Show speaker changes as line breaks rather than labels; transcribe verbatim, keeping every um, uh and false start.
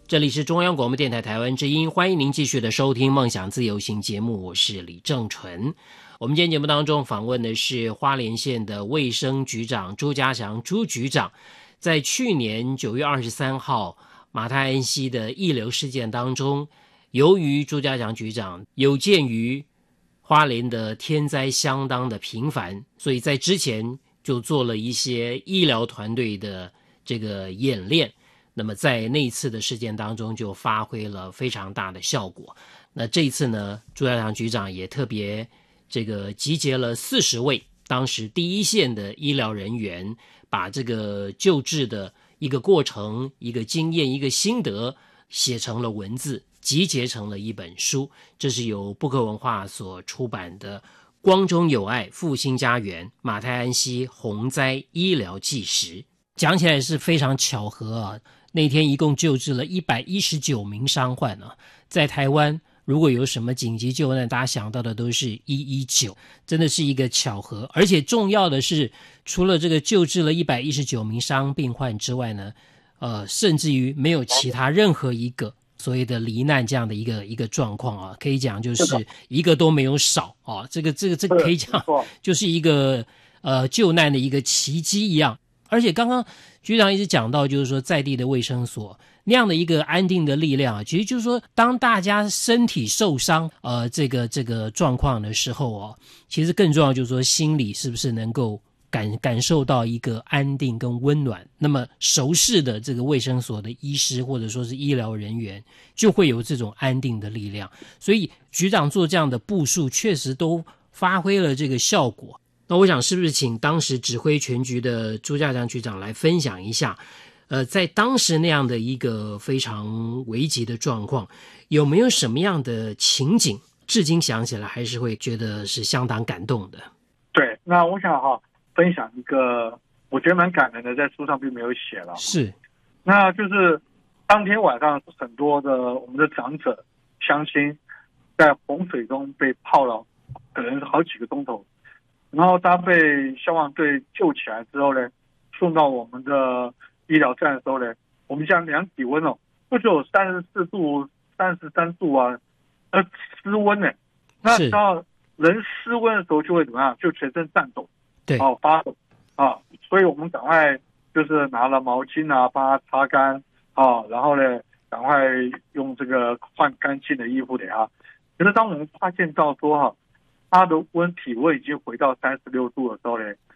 这里是中央广播电台台湾之音，欢迎您继续的收听梦想自由行节目，我是李正纯。我们今天节目当中访问的是花莲县的卫生局长朱家祥朱局长。在去年九月二十三号马太安溪的溢流事件当中，由于朱家祥局长有鉴于花莲的天灾相当的频繁，所以在之前就做了一些医疗团队的这个演练，那么在那一次的事件当中就发挥了非常大的效果。那这一次呢，朱家祥局长也特别这个集结了四十位当时第一线的医疗人员，把这个救治的一个过程、一个经验、一个心得写成了文字，集结成了一本书。这是由布克文化所出版的《光中有爱复兴家园马太安溪洪灾医疗纪实》。讲起来是非常巧合啊，那天一共救治了一百一十九名伤患啊。在台湾如果有什么紧急救难，大家想到的都是一一九，真的是一个巧合。而且重要的是，除了这个救治了一百一十九名伤病患之外呢，呃，甚至于没有其他任何一个所谓的罹难这样的一个一个状况啊，可以讲就是一个都没有少啊。这个这个这个可以讲就是一个呃救难的一个奇迹一样。而且刚刚局长一直讲到，就是说在地的卫生所那样的一个安定的力量啊，其实就是说，当大家身体受伤，呃，这个这个状况的时候哦，其实更重要就是说，心里是不是能够感感受到一个安定跟温暖。那么熟识的这个卫生所的医师或者说是医疗人员，就会有这种安定的力量。所以局长做这样的部署，确实都发挥了这个效果。那我想是不是请当时指挥全局的朱家祥局长来分享一下，呃，在当时那样的一个非常危急的状况，有没有什么样的情景，至今想起来还是会觉得是相当感动的？
对，那我想哈分享一个我觉得蛮感人的，在书上并没有写了。
是，
那就是当天晚上很多的我们的长者乡亲在洪水中被泡了，可能是好几个钟头。然后他被消防队救起来之后呢，送到我们的医疗站的时候呢，我们想量体温哦，不只有三十四度、三十三度啊，呃，失温呢。那到人失温的时候就会怎么样？就全身颤抖，
对，
哦，发抖啊。所以我们赶快就是拿了毛巾啊，帮他擦干啊，然后呢，赶快用这个换干净的衣服给他。可是当我们发现到说哈，他的温体温已经回到三十六度的时候呢，